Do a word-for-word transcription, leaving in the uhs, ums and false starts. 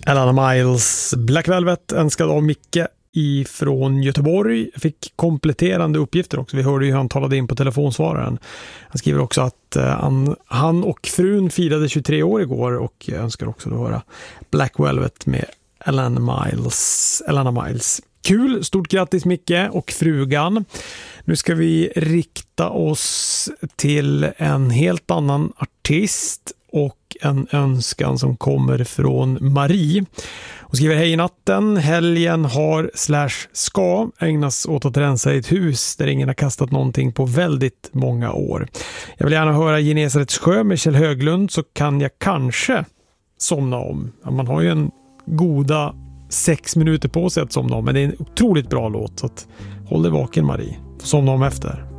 Alana Miles, Black Velvet, önskad av Micke ifrån Göteborg. Jag fick kompletterande uppgifter också. Vi hörde ju hur han talade in på telefonsvararen. Han skriver också att han, han och frun firade tjugotre år igår och önskar också att höra Black Velvet med Alana Miles. Alana Miles. Kul, stort grattis Micke och frugan. Nu ska vi rikta oss till en helt annan artist och en önskan som kommer från Marie. Hon skriver: hej natten, helgen har slash ska ägnas åt att rensa ett hus där ingen har kastat någonting på väldigt många år. Jag vill gärna höra Genesarets sjö med Kjell Höglund, så kan jag kanske somna om. Man har ju en goda sex minuter på sig att somna om, men det är en otroligt bra låt, så att håll dig vaken Marie. Somna om efter.